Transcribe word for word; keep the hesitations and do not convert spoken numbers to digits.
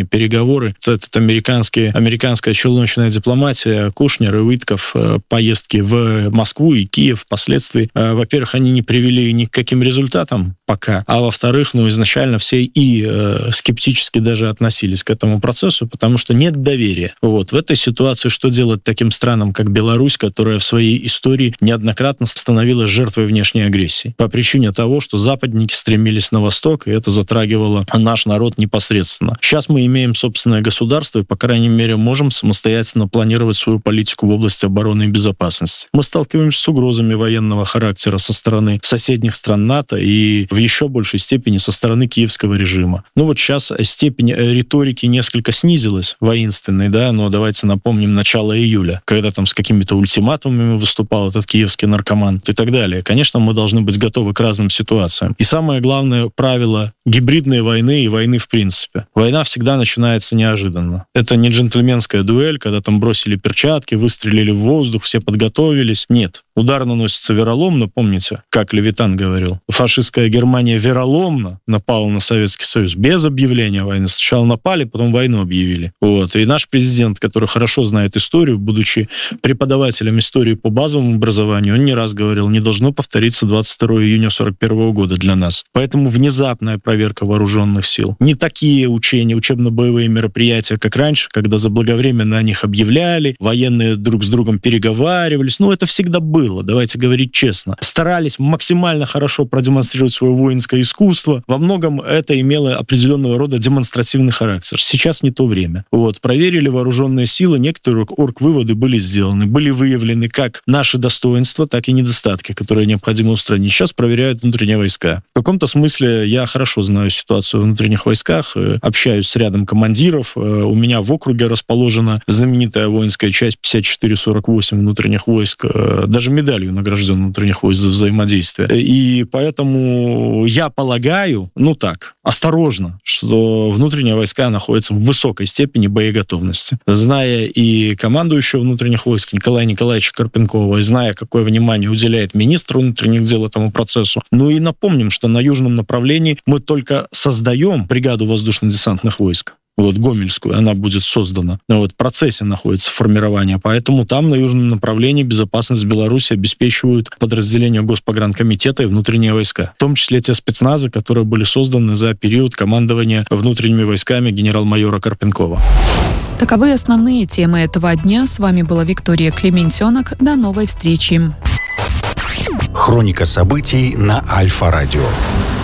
переговоры. Этот американский, американская челночная дипломатия, Кушнер и Уитков, поездки в Москву и Киев впоследствии, во-первых, они не привели ни к каким результатам пока, а во-вторых, ну, изначально все и э, скептически даже относились к этому процессу, потому что нет доверия. Вот. В этой ситуации что делать таким странам, как Беларусь, которая в своей истории неоднократно становилась жертвой внешней агрессии? По причине того, что западники стремились на восток, и это затрагивало наш народ непосредственно. Сейчас мы имеем собственное государство, и, по крайней мере, можем самостоятельно планировать свою политику в области обороны и безопасности. Мы сталкиваемся с угрозами военного характера со стороны соседних стран НАТО и в еще большей степени со стороны киевского режима. Ну вот сейчас степень риторики несколько снизилась, воинственной, да, но давайте напомним начало июля, когда там с какими-то ультиматумами выступал этот киевский наркоман и так далее. Конечно, мы должны быть готовы к разным ситуациям. И самое главное правило гибридной войны и войны в принципе. Война всегда начинается неожиданно. Это не джентльменская дуэль, когда там бросили перчатки, выстрелили в воздух, все подготовились. Нет. Удар наносится вероломно, помните, как Левитан говорил. Фашистская Германия вероломно напала на Советский Союз без объявления войны. Сначала напали, потом войну объявили. Вот. И наш президент, который хорошо знает историю, будучи преподавателем истории по базовому образованию, он не раз говорил, не должно повториться двадцать второго июня сорок первого года для нас. Поэтому внезапная проверка вооруженных сил. Не такие учения, учебно-боевые мероприятия, как раньше, когда заблаговременно о них объявляли, военные друг с другом переговаривались. Ну, это всегда было. Давайте говорить честно. Старались максимально хорошо продемонстрировать свое воинское искусство. Во многом это имело определенного рода демонстративный характер. Сейчас не то время. Вот. Проверили вооруженные силы, некоторые орг-выводы были сделаны. Были выявлены как наши достоинства, так и недостатки, которые необходимо устранить. Сейчас проверяют внутренние войска. В каком-то смысле я хорошо знаю ситуацию в внутренних войсках, общаюсь с рядом командиров. У меня в округе расположена знаменитая воинская часть пятьдесят четыре сорок восемь внутренних войск. Даже медалью награжден внутренних войск за взаимодействие. И поэтому я полагаю, ну так, осторожно, что внутренние войска находятся в высокой степени боеготовности. Зная и командующего внутренних войск Николая Николаевича Карпенкова, и зная, какое внимание уделяет министр внутренних дел этому процессу, ну и напомним, что на южном направлении мы только создаем бригаду воздушно-десантных войск. Вот, Гомельскую, она будет создана. Вот, в процессе находится формирование, поэтому там на южном направлении безопасность Беларуси обеспечивают подразделения Госпогранкомитета и внутренние войска. В том числе те спецназы, которые были созданы за период командования внутренними войсками генерал-майора Карпенкова. Таковы основные темы этого дня. С вами была Виктория Клементенок. До новой встречи. Хроника событий на Альфа-радио.